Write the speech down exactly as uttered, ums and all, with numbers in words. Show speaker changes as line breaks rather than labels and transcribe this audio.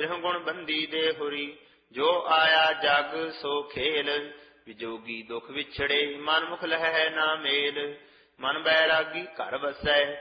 ਤ੍ਰਿਹ ਗੁਣ ਬੰਦੀ ਦੇ ਹੁਰੀ। ਜੋ ਆਇਆ ਜਗ ਸੋ ਖੇਲ, ਵਿਜੋਗੀ ਦੁਖ ਵਿਛੜੇ, ਮਨ ਮੁਖ ਲਹੈ ਨਾ ਮੇਲ। ਮਨ ਬੈਰਾਗੀ ਘਰ ਵਸੈ,